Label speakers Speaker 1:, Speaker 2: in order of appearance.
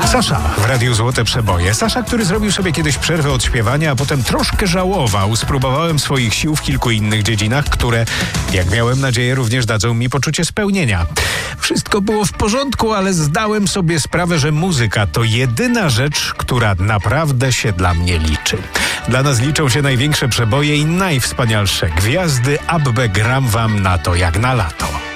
Speaker 1: Sasza w Radiu Złote Przeboje. Sasza, który zrobił sobie kiedyś przerwę od śpiewania, a potem troszkę żałował. Spróbowałem swoich sił w kilku innych dziedzinach, które, jak miałem nadzieję, również dadzą mi poczucie spełnienia. Wszystko było w porządku, ale zdałem sobie sprawę, że muzyka to jedyna rzecz, która naprawdę się dla mnie liczy. Dla nas liczą się największe przeboje i najwspanialsze gwiazdy. Abbe, gram wam na to jak na lato.